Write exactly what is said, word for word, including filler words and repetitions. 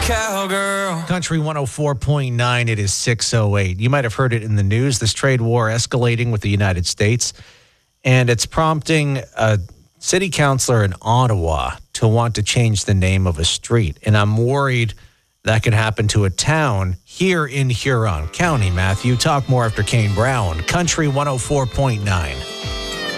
cowgirl. Country one oh four point nine, it is six oh eight. You might have heard it in the news, this trade war escalating with the United States, and it's prompting a city councilor in Ottawa to want to change the name of a street. And I'm worried that could happen to a town here in Huron County. Matthew, talk more after Kane Brown. Country one oh four point nine.